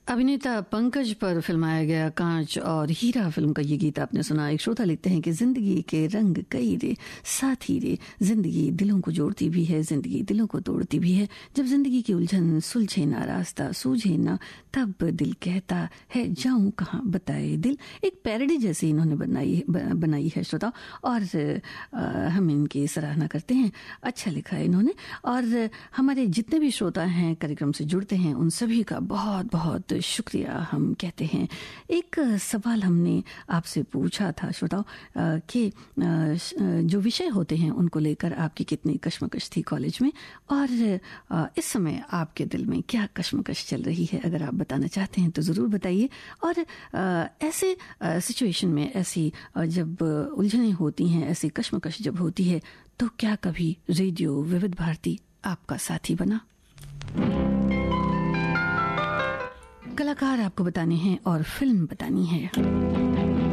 अभिनेता पंकज पर फिल्माया गया कांच और हीरा फिल्म का ये गीत आपने सुना। एक श्रोता लिखते हैं कि जिंदगी के रंग कई रे साथी रे, जिंदगी दिलों को जोड़ती भी है, जिंदगी दिलों को तोड़ती भी है। जब जिंदगी की उलझन सुलझे ना, रास्ता सूझे ना, तब दिल कहता है जाऊं कहाँ बताए दिल। एक पैरोडी जैसी इन्होंने बनाई है श्रोता, और हम इनकी सराहना करते हैं। अच्छा लिखा है इन्होंने। और हमारे जितने भी श्रोता हैं कार्यक्रम से जुड़ते हैं उन सभी का बहुत बहुत शुक्रिया हम कहते हैं। एक सवाल हमने आपसे पूछा था श्रोताओ कि जो विषय होते हैं उनको लेकर आपकी कितनी कश्मकश थी कॉलेज में, और इस समय आपके दिल में क्या कश्मकश चल रही है। अगर आप बताना चाहते हैं तो ज़रूर बताइए। और ऐसे सिचुएशन में, ऐसी जब उलझनें होती हैं, ऐसी कश्मकश जब होती है, तो क्या कभी रेडियो विविध भारती आपका साथी बना? कलाकार आपको बताने हैं और फिल्म बतानी है।